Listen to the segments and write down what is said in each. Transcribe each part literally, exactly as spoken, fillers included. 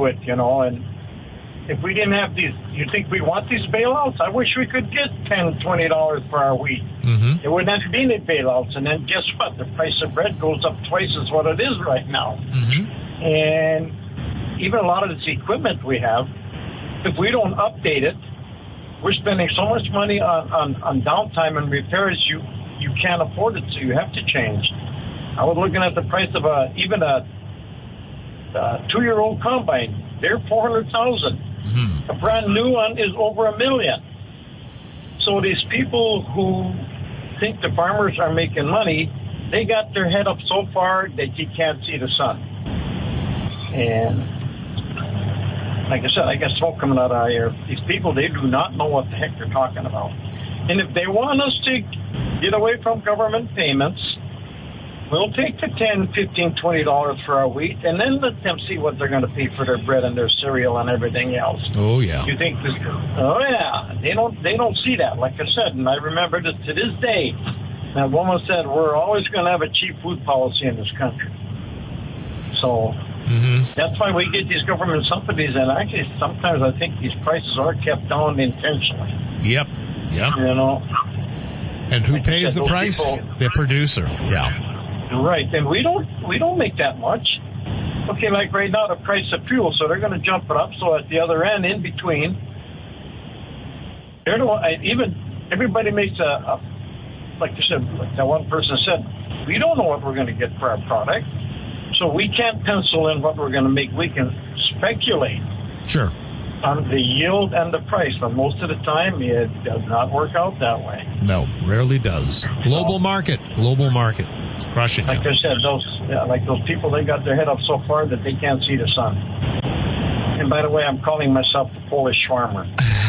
into it, you know, and if we didn't have these, you think we want these bailouts? I wish we could get ten dollars, twenty dollars for our wheat. Mm-hmm. There wouldn't have to be any bailouts. And then guess what? The price of bread goes up twice as what it is right now. Mm-hmm. And even a lot of this equipment we have, if we don't update it, we're spending so much money on, on, on downtime and repairs, you, you can't afford it, so you have to change. I was looking at the price of a, even a, a two-year-old combine. They're four hundred thousand dollars. Mm-hmm. A brand new one is over a million. So these people who think the farmers are making money, they got their head up so far that you can't see the sun. And like I said, I got smoke coming out of our ear. These people, they do not know what the heck they're talking about. And if they want us to get away from government payments, we'll take the ten, fifteen, twenty dollars for our wheat, and then let them see what they're going to pay for their bread and their cereal and everything else. Oh yeah. You think this? Oh yeah. They don't. They don't see that. Like I said, and I remember that to this day, that woman said we're always going to have a cheap food policy in this country. So mm-hmm. that's why we get these government subsidies, and actually sometimes I think these prices are kept down intentionally. Yep. Yep. You know. And who like pays said, the price? People, the producer. Yeah. Right, and we don't we don't make that much. Okay, like right now the price of fuel, so they're going to jump it up. So at the other end, in between, they're the one, even everybody makes a, a like you said, like that one person said, we don't know what we're going to get for our product, so we can't pencil in what we're going to make. We can speculate Sure. on the yield and the price, but most of the time it does not work out that way. No, rarely does. Global market. Global market. It's crushing. Like you. I said, those yeah, like those people, they got their head up so far that they can't see the sun. And by the way, I'm calling myself the Polish farmer.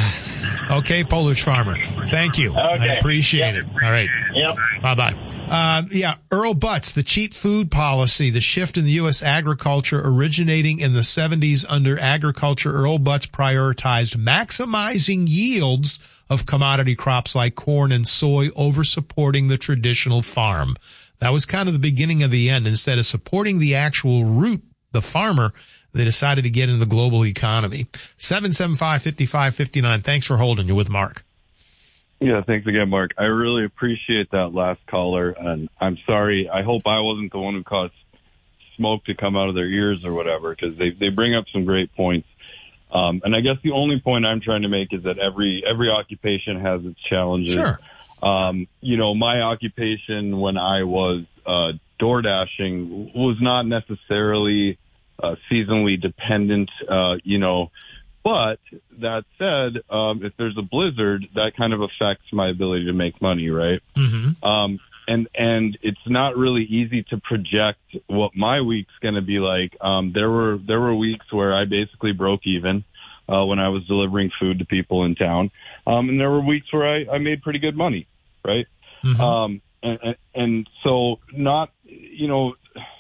Okay, Polish farmer. Thank you. Okay. I appreciate Yep. it. All right. Yep. Bye-bye. Uh, yeah, Earl Butz, the cheap food policy, the shift in the U S agriculture originating in the seventies under agriculture. Earl Butz prioritized maximizing yields of commodity crops like corn and soy over supporting the traditional farm. That was kind of the beginning of the end. Instead of supporting the actual root, the farmer, they decided to get into the global economy. seven seven five, five five five nine. Thanks for holding. You with Mark. Yeah, thanks again, Mark. I really appreciate that last caller, and I'm sorry. I hope I wasn't the one who caused smoke to come out of their ears or whatever, because they, they bring up some great points. Um, and I guess the only point I'm trying to make is that every every occupation has its challenges. Sure. Um, you know, my occupation when I was uh, door dashing was not necessarily uh, seasonally dependent, uh, you know. But that said, um, if there's a blizzard, that kind of affects my ability to make money, right? Mm-hmm. Um, and and it's not really easy to project what my week's going to be like. Um, there were there were weeks where I basically broke even uh, when I was delivering food to people in town, um, and there were weeks where I, I made pretty good money, right? Mm-hmm. Um, and, and, and so not, you know,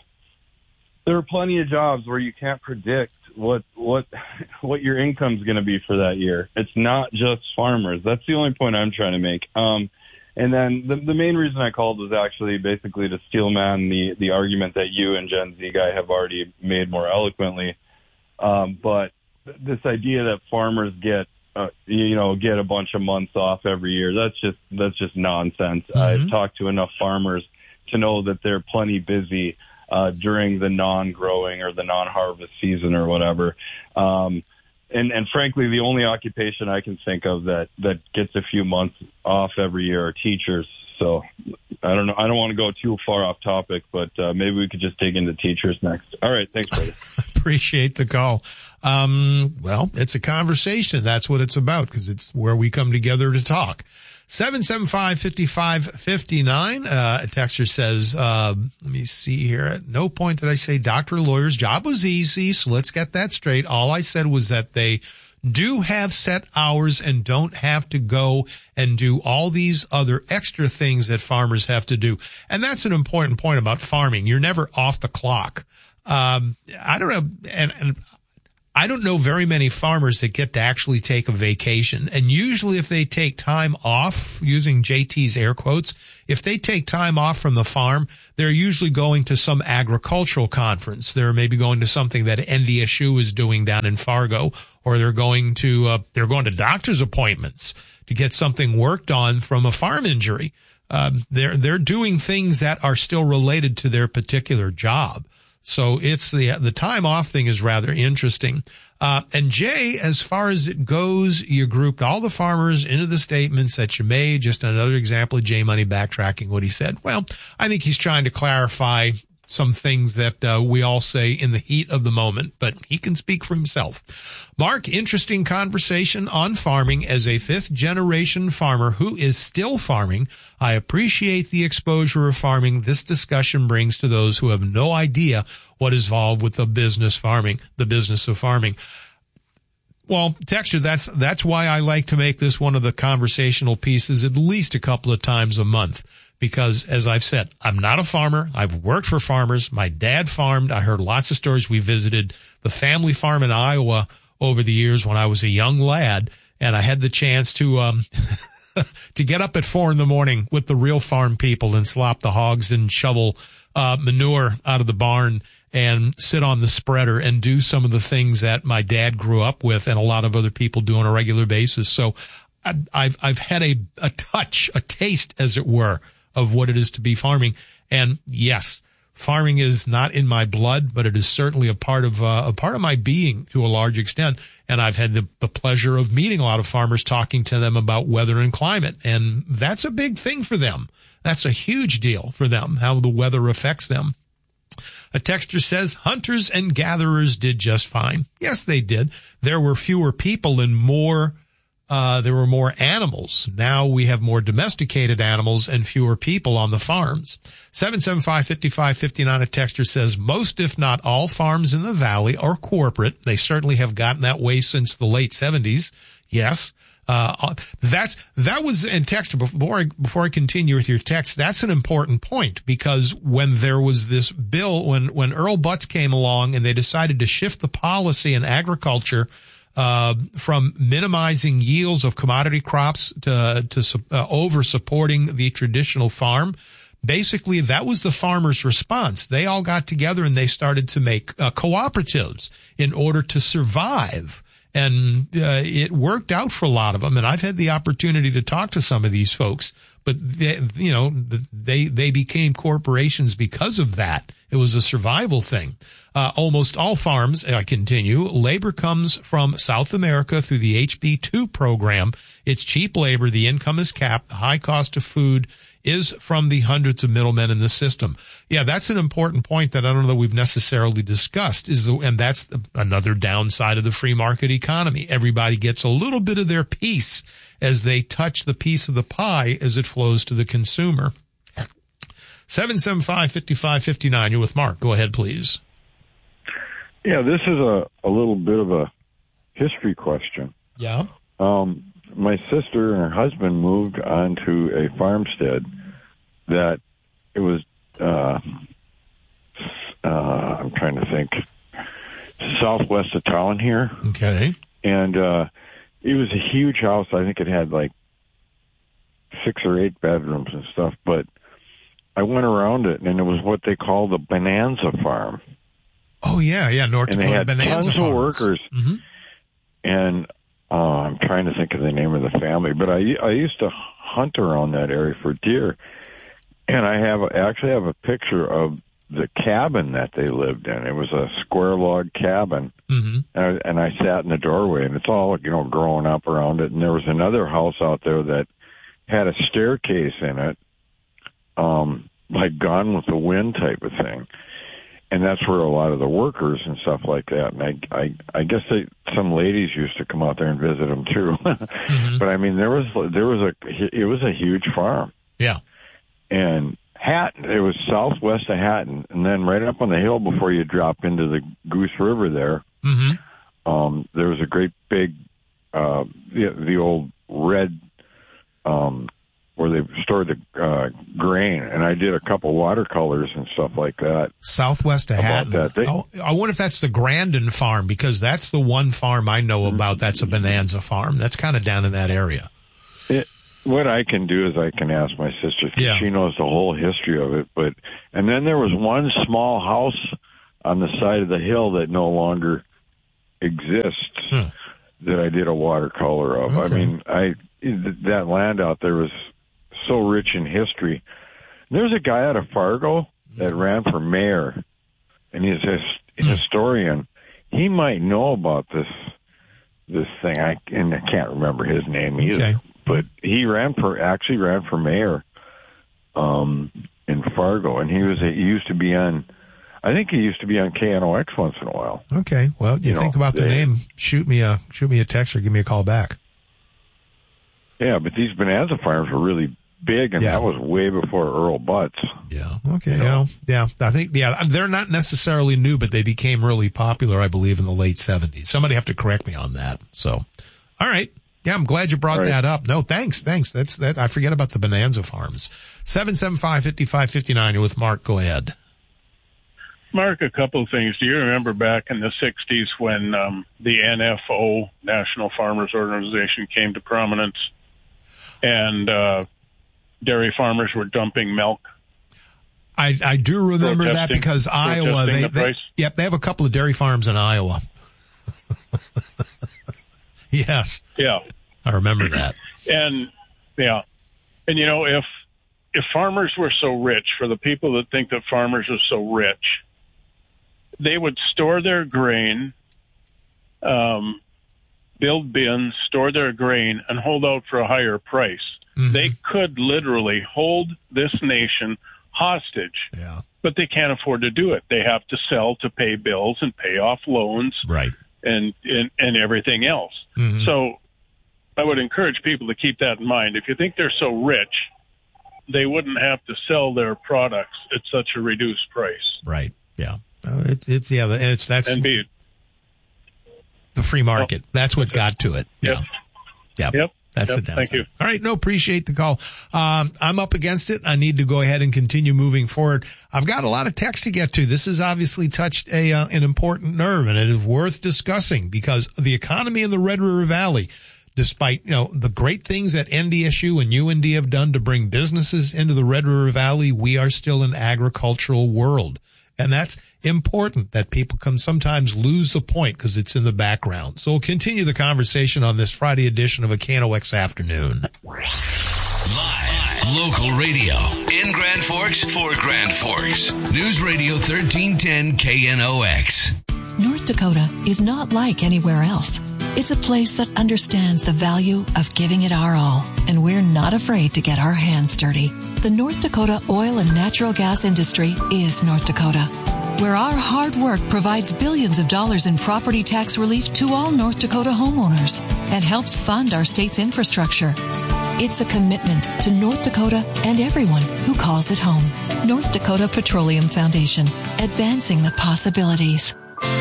there are plenty of jobs where you can't predict what what what your income's going to be for that year. It's not just farmers. That's the only point I'm trying to make. Um, and then the, the main reason I called was actually basically to steel man the, the argument that you and Gen Z guy have already made more eloquently. Um, but this idea that farmers get uh, you know get a bunch of months off every year, that's just that's just nonsense. Mm-hmm. I've talked to enough farmers to know that they're plenty busy Uh, during the non-growing or the non-harvest season or whatever. Um, and, and frankly, the only occupation I can think of that, that gets a few months off every year are teachers. So I don't know. I don't want to go too far off topic, but uh, maybe we could just dig into teachers next. All right. Thanks, brother. Appreciate the call. Um, well, it's a conversation. That's what it's about, because it's where we come together to talk. seven seven five, five five five nine. Uh, a texter says, uh, let me see here. At no point did I say doctor lawyer's job was easy. So let's get that straight. All I said was that they do have set hours and don't have to go and do all these other extra things that farmers have to do. And that's an important point about farming. You're never off the clock. Um, I don't know. And, and I don't know very many farmers that get to actually take a vacation. And usually if they take time off, using J T's air quotes, if they take time off from the farm, they're usually going to some agricultural conference. They're maybe going to something that N D S U is doing down in Fargo, or they're going to, uh, they're going to doctor's appointments to get something worked on from a farm injury. Um, they're, they're doing things that are still related to their particular job. So it's the, the time off thing is rather interesting. Uh, and Jay, as far as it goes, you grouped all the farmers into the statements that you made. Just another example of Jay Money backtracking what he said. Well, I think he's trying to clarify some things that uh, we all say in the heat of the moment, but he can speak for himself. Mark, interesting conversation on farming. As a fifth generation farmer who is still farming, I appreciate the exposure of farming this discussion brings to those who have no idea what is involved with the business farming, the business of farming. Well, Texture, that's, that's why I like to make this one of the conversational pieces at least a couple of times a month. Because, as I've said, I'm not a farmer. I've worked for farmers. My dad farmed. I heard lots of stories. We visited the family farm in Iowa over the years when I was a young lad, and I had the chance to um to get up at four in the morning with the real farm people and slop the hogs and shovel uh manure out of the barn and sit on the spreader and do some of the things that my dad grew up with and a lot of other people do on a regular basis. So I've I've had a a touch, a taste, as it were, of what it is to be farming. And yes, farming is not in my blood, but it is certainly a part of uh, a part of my being to a large extent. And I've had the, the pleasure of meeting a lot of farmers, talking to them about weather and climate. And that's a big thing for them. That's a huge deal for them, how the weather affects them. A texter says hunters and gatherers did just fine. Yes, they did. There were fewer people and more Uh, there were more animals. Now we have more domesticated animals and fewer people on the farms. seven seven five, five five five nine, a texter says, most, if not all, farms in the valley are corporate. They certainly have gotten that way since the late seventies. Yes. Uh, that's, that was, and texter, before I, before I continue with your text, that's an important point, because when there was this bill, when, when Earl Butz came along and they decided to shift the policy in agriculture, Uh, from minimizing yields of commodity crops to, to, uh, over supporting the traditional farm. Basically, that was the farmers' response. They all got together and they started to make uh, cooperatives in order to survive. And uh, it worked out for a lot of them. And I've had the opportunity to talk to some of these folks, but they, you know, they, they became corporations because of that. It was a survival thing. Uh, almost all farms, I continue, labor comes from South America through the H B two program. It's cheap labor. The income is capped. The high cost of food is from the hundreds of middlemen in the system. Yeah, that's an important point that I don't know that we've necessarily discussed, is the, and that's the, another downside of the free market economy. Everybody gets a little bit of their piece as they touch the piece of the pie as it flows to the consumer. seven seven five, five five five nine, you're with Mark. Go ahead, please. Yeah, this is a, a little bit of a history question. Yeah. Um, my sister and her husband moved onto a farmstead that it was, uh, uh, I'm trying to think, southwest of town here. Okay. And uh, it was a huge house. I think it had like six or eight bedrooms and stuff. But I went around it, and it was what they call the Bonanza Farm. Oh, yeah, yeah, North and Dakota they had Bonanza tons farms. of workers. Mm-hmm. And uh, I'm trying to think of the name of the family, but I, I used to hunt around that area for deer. And I have I actually have a picture of the cabin that they lived in. It was a square log cabin. Mm-hmm. And, I, and I sat in the doorway, and it's all, you know, growing up around it. And there was another house out there that had a staircase in it, um, like Gone with the Wind type of thing. And that's where a lot of the workers and stuff like that. And I, I, I guess they, some ladies used to come out there and visit them too. mm-hmm. But I mean, there was, there was a, it was a huge farm. Yeah. And Hatton, it was southwest of Hatton, and then right up on the hill before you drop into the Goose River there, mm-hmm. um, there was a great big, uh, the, the old red, um, where they stored the uh, grain, and I, did a couple watercolors and stuff like that. Southwest of Hatton. That. They, oh, I wonder if that's the Grandin farm, because that's the one farm I know about that's a Bonanza farm. That's kind of down in that area. It, what I can do is I can ask my sister, because yeah. she knows the whole history of it. But and then there was one small house on the side of the hill that no longer exists hmm. that I did a watercolor of. Okay. I mean, I that land out there was so rich in history. There's a guy out of Fargo that ran for mayor, and he's a hmm. historian. He might know about this this thing. I and I can't remember his name either. Okay. But he ran for actually ran for mayor um, in Fargo, and he was he used to be on. I think he used to be on K N O X once in a while. Okay, well, you, you think know, about the they, name. Shoot me a shoot me a text or give me a call back. Yeah, but these Bonanza farms were really big, and yeah. that was way before Earl Butts. Yeah. Okay. You know? Well, yeah. I think yeah they're not necessarily new, but they became really popular, I believe, in the late seventies. Somebody have to correct me on that. So, all right. Yeah, I'm glad you brought right. that up. No, thanks, thanks. That's that. I forget about the Bonanza farms. Seven seven five fifty five fifty nine. You're with Mark. Go ahead. Mark, a couple of things. Do you remember back in the sixties when um, the N F O, National Farmers Organization, came to prominence, and uh, dairy farmers were dumping milk? I, I do remember that because Iowa, they, the they yep, they have a couple of dairy farms in Iowa. Yes. Yeah. I remember that. And yeah, and you know, if if farmers were so rich, for the people that think that farmers are so rich, they would store their grain, um, build bins, store their grain, and hold out for a higher price. Mm-hmm. They could literally hold this nation hostage, yeah. but they can't afford to do it. They have to sell to pay bills and pay off loans, right, and and, and everything else. Mm-hmm. So I would encourage people to keep that in mind. If you think they're so rich, they wouldn't have to sell their products at such a reduced price. Right. Yeah. Uh, it, it's yeah, and it's that's and be, the free market. Oh, that's what got to it. Yep. Yeah. Yep. That's yep. the downside. Thank you. All right. No, appreciate the call. Um, I'm up against it. I need to go ahead and continue moving forward. I've got a lot of text to get to. This has obviously touched a uh, an important nerve, and it is worth discussing because the economy in the Red River Valley, despite, you know, the great things that N D S U and U N D have done to bring businesses into the Red River Valley, we are still an agricultural world. And that's important that people can sometimes lose the point because it's in the background. So we'll continue the conversation on this Friday edition of a K N O X Afternoon. Live, local radio in Grand Forks for Grand Forks. News Radio thirteen ten K N O X. North Dakota is not like anywhere else. It's a place that understands the value of giving it our all, and we're not afraid to get our hands dirty. The North Dakota oil and natural gas industry is North Dakota, where our hard work provides billions of dollars in property tax relief to all North Dakota homeowners and helps fund our state's infrastructure. It's a commitment to North Dakota and everyone who calls it home. North Dakota Petroleum Foundation, advancing the possibilities.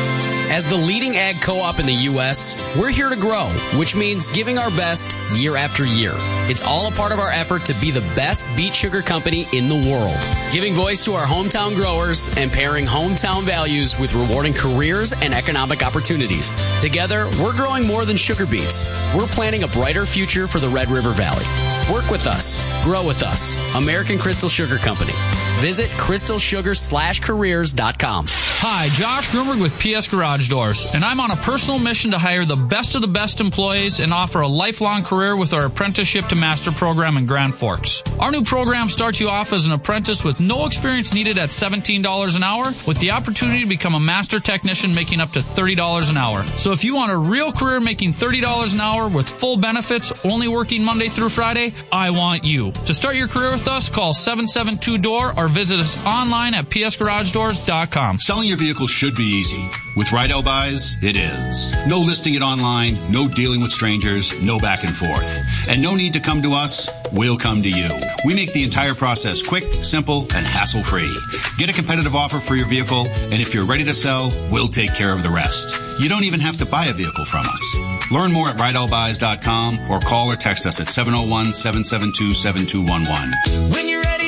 As the leading ag co-op in the U S, we're here to grow, which means giving our best year after year. It's all a part of our effort to be the best beet sugar company in the world, giving voice to our hometown growers and pairing hometown values with rewarding careers and economic opportunities. Together, we're growing more than sugar beets. We're planning a brighter future for the Red River Valley. Work with us. Grow with us. American Crystal Sugar Company. Visit crystal sugar slash careers dot com. Hi, Josh Grumberg with P S Garage Doors, and I'm on a personal mission to hire the best of the best employees and offer a lifelong career with our Apprenticeship to Master program in Grand Forks. Our new program starts you off as an apprentice with no experience needed at seventeen dollars an hour, with the opportunity to become a master technician making up to thirty dollars an hour. So if you want a real career making thirty dollars an hour with full benefits, only working Monday through Friday, I want you. To start your career with us, call seven seven two D O O R or visit us online at p s garage doors dot com. Selling your vehicle should be easy. With Rydell Buys, it is. No listing it online, no dealing with strangers, no back and forth. And no need to come to us, we'll come to you. We make the entire process quick, simple, and hassle-free. Get a competitive offer for your vehicle, and if you're ready to sell, we'll take care of the rest. You don't even have to buy a vehicle from us. Learn more at rydell buys dot com or call or text us at seven oh one, seven seven two, seven two one one. When you're ready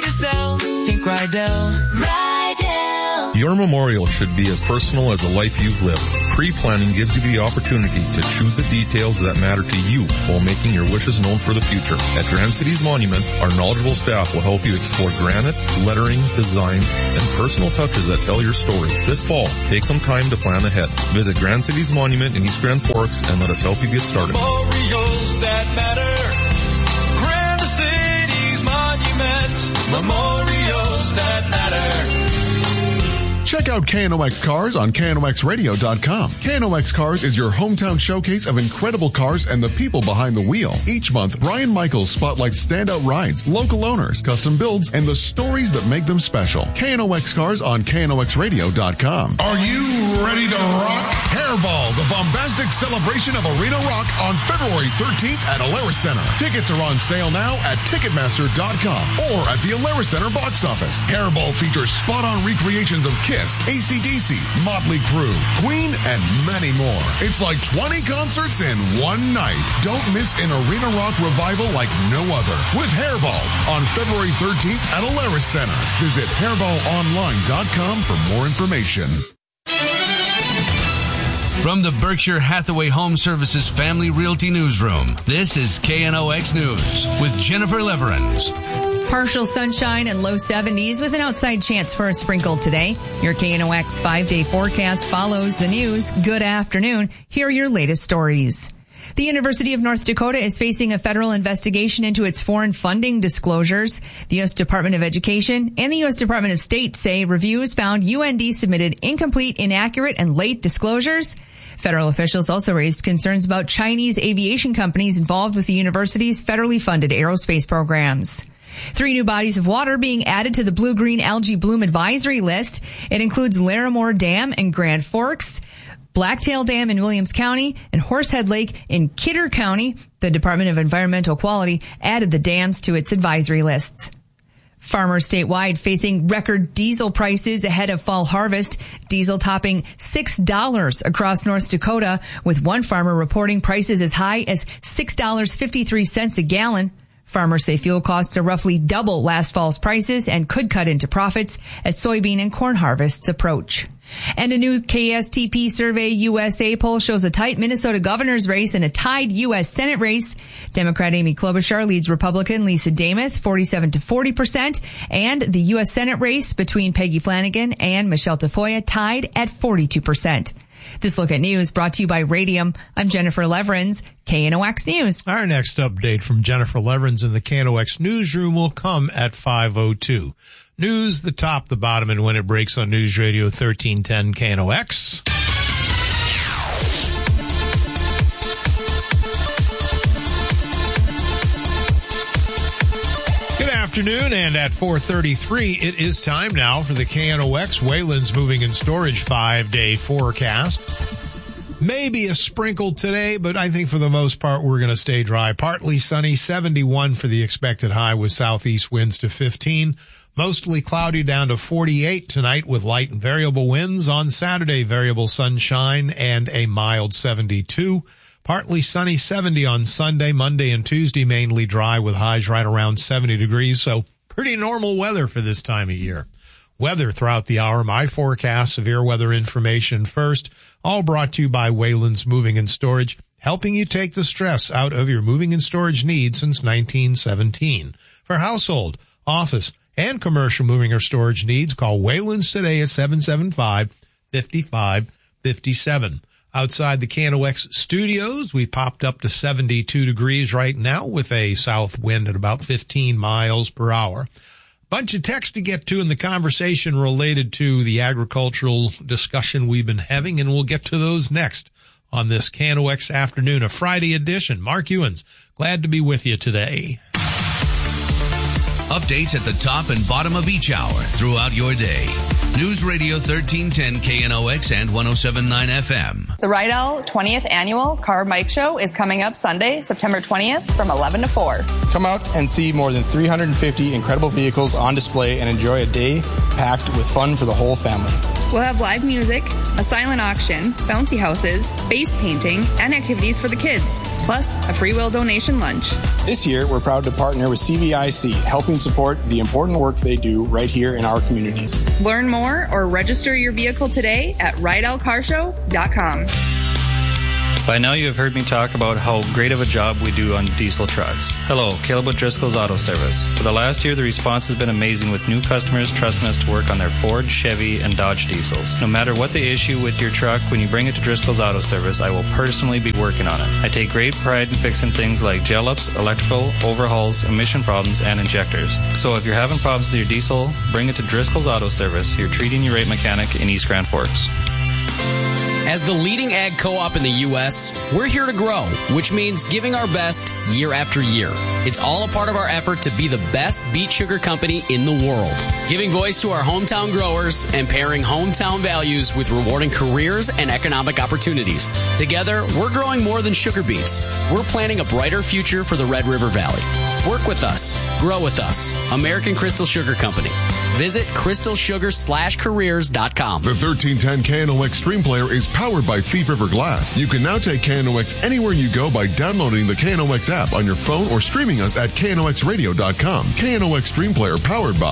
to sell. Think Rydell. Rydell. Your memorial should be as personal as a life you've lived. Pre-planning gives you the opportunity to choose the details that matter to you while making your wishes known for the future. At Grand Cities Monument, our knowledgeable staff will help you explore granite, lettering, designs, and personal touches that tell your story. This fall, take some time to plan ahead. Visit Grand Cities Monument in East Grand Forks and let us help you get started. Memorials that matter. Grand Cities Monument. Memorials that matter. Check out K N O X Cars on K N O X radio dot com. K N O X Cars is your hometown showcase of incredible cars and the people behind the wheel. Each month, Brian Michaels spotlights standout rides, local owners, custom builds, and the stories that make them special. K N O X Cars on K N O X radio dot com. Are you ready to rock? Hairball, the bombastic celebration of arena rock on February thirteenth at Alaris Center. Tickets are on sale now at Ticketmaster dot com or at the Alaris Center box office. Hairball features spot-on recreations of Kiss, A C D C, Motley Crue, Queen, and many more. It's like twenty concerts in one night. Don't miss an arena rock revival like no other with Hairball on February thirteenth at Alaris Center. Visit hairball online dot com for more information. From the Berkshire Hathaway Home Services Family Realty Newsroom, this is K N O X News with Jennifer Leverins. Partial sunshine and low seventies with an outside chance for a sprinkle today. Your K N O X five-day forecast follows the news. Good afternoon. Here are your latest stories. The University of North Dakota is facing a federal investigation into its foreign funding disclosures. The U S Department of Education and the U S Department of State say reviews found U N D submitted incomplete, inaccurate, and late disclosures. Federal officials also raised concerns about Chinese aviation companies involved with the university's federally funded aerospace programs. Three new bodies of water being added to the blue-green algae bloom advisory list. It includes Larimore Dam in Grand Forks, Blacktail Dam in Williams County, and Horsehead Lake in Kidder County. The Department of Environmental Quality added the dams to its advisory lists. Farmers statewide facing record diesel prices ahead of fall harvest. Diesel topping six dollars across North Dakota, with one farmer reporting prices as high as six dollars and fifty-three cents a gallon. Farmers say fuel costs are roughly double last fall's prices and could cut into profits as soybean and corn harvests approach. And a new K S T P Survey U S A poll shows a tight Minnesota governor's race and a tied U S Senate race. Democrat Amy Klobuchar leads Republican Lisa Demuth forty-seven to forty percent, and the U S Senate race between Peggy Flanagan and Michelle Tafoya tied at forty-two percent. This Look at News brought to you by Radium. I'm Jennifer Leverins, K N O X News. Our next update from Jennifer Leverins in the K N O X Newsroom will come at five oh two. News, the top, the bottom, and when it breaks on News Radio thirteen ten K N O X. Good afternoon, and at four thirty-three, it is time now for the K N O X Wayland's Moving and Storage five-day forecast. Maybe a sprinkle today, but I think for the most part we're going to stay dry. Partly sunny, seventy-one for the expected high with southeast winds to fifteen. Mostly cloudy down to forty-eight tonight with light and variable winds. On Saturday, variable sunshine and a mild seventy-two. Partly sunny, seventy on Sunday. Monday and Tuesday mainly dry with highs right around seventy degrees. So pretty normal weather for this time of year. Weather throughout the hour. My forecast, severe weather information first. All brought to you by Wayland's Moving and Storage, helping you take the stress out of your moving and storage needs since nineteen seventeen. For household, office, and commercial moving or storage needs, call Wayland's today at seven seven five, five five five seven. Outside the K N O X studios, we've popped up to seventy-two degrees right now with a south wind at about fifteen miles per hour. Bunch of text to get to in the conversation related to the agricultural discussion we've been having, and we'll get to those next on this K N O X afternoon, a Friday edition. Mark Ewens, glad to be with you today. Updates at the top and bottom of each hour throughout your day. News Radio thirteen ten K N O X and one oh seven point nine F M. The Rydell twentieth Annual Car Bike Show is coming up Sunday, September twentieth from eleven to four. Come out and see more than three hundred fifty incredible vehicles on display and enjoy a day packed with fun for the whole family. We'll have live music, a silent auction, bouncy houses, face painting, and activities for the kids, plus a free will donation lunch. This year, we're proud to partner with C V I C, helping support the important work they do right here in our communities. Learn more or register your vehicle today at rydell car show dot com. By now you have heard me talk about how great of a job we do on diesel trucks. Hello, Caleb with Driscoll's Auto Service. For the last year, the response has been amazing with new customers trusting us to work on their Ford, Chevy, and Dodge diesels. No matter what the issue with your truck, when you bring it to Driscoll's Auto Service, I will personally be working on it. I take great pride in fixing things like gel ups, electrical, overhauls, emission problems, and injectors. So if you're having problems with your diesel, bring it to Driscoll's Auto Service, your treating your rate mechanic in East Grand Forks. As the leading ag co-op in the U S, we're here to grow, which means giving our best year after year. It's all a part of our effort to be the best beet sugar company in the world, giving voice to our hometown growers and pairing hometown values with rewarding careers and economic opportunities. Together, we're growing more than sugar beets. We're planning a brighter future for the Red River Valley. Work with us. Grow with us. American Crystal Sugar Company. Visit crystal sugar slash careers dot com. The thirteen ten K N O X Stream Player is powered by Thief River Glass. You can now take K N O X anywhere you go by downloading the K N O X app on your phone or streaming us at K N O X radio dot com. K N O X Stream Player powered by